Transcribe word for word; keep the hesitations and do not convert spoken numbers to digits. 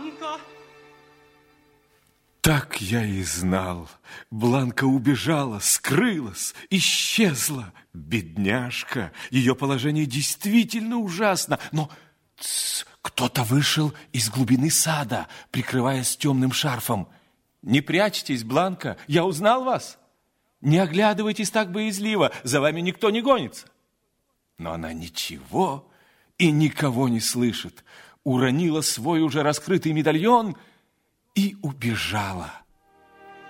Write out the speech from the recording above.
Бланка. Так я и знал. Бланка убежала, скрылась, исчезла. Бедняжка, ее положение действительно ужасно. Но тс, кто-то вышел из глубины сада, прикрываясь темным шарфом. Не прячьтесь, Бланка, я узнал вас. Не оглядывайтесь так боязливо, за вами никто не гонится. Но она ничего и никого не слышит. Уронила свой уже раскрытый медальон и убежала.